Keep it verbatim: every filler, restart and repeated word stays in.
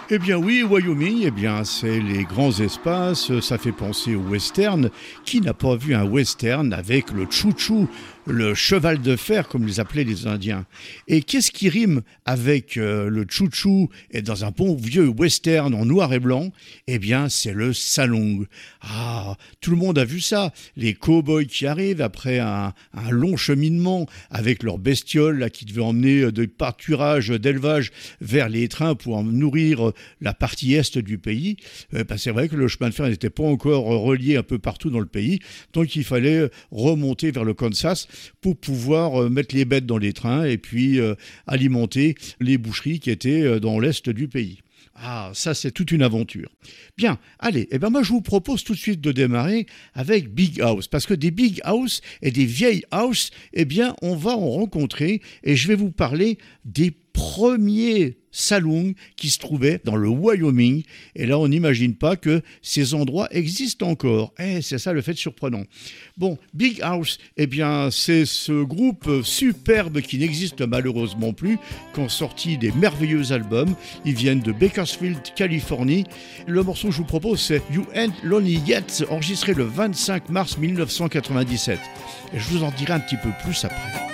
Eh bien oui, Wyoming, eh bien c'est les grands espaces, ça fait penser au western. Qui n'a pas vu un western avec le chouchou, le cheval de fer comme les appelaient les Indiens? Et qu'est-ce qui rime avec euh, le chouchou et dans un bon vieux western en noir et blanc? Eh bien c'est le salong. Ah, tout le monde a vu ça. Les cow-boys qui arrivent après un, un long cheminement avec leurs bestioles là, qui devaient emmener des pâturages d'élevage vers les trains pour en nourrir la partie est du pays. Euh, ben c'est vrai que le chemin de fer n'était pas encore relié un peu partout dans le pays, donc il fallait remonter vers le Kansas pour pouvoir euh, mettre les bêtes dans les trains et puis euh, alimenter les boucheries qui étaient euh, dans l'est du pays. Ah, ça c'est toute une aventure. Bien, allez, eh ben moi je vous propose tout de suite de démarrer avec Big House, parce que des Big House et des vieilles house, eh bien on va en rencontrer et je vais vous parler des premiers saloons qui se trouvaient dans le Wyoming. Et là, on n'imagine pas que ces endroits existent encore. Eh, c'est ça le fait surprenant. Bon, Big House, eh bien, c'est ce groupe superbe qui n'existe malheureusement plus, qui ont sorti des merveilleux albums. Ils viennent de Bakersfield, Californie. Le morceau que je vous propose, c'est You Ain't Lonely Yet, enregistré le vingt-cinq mars mille neuf cent quatre-vingt-dix-sept. Et je vous en dirai un petit peu plus après.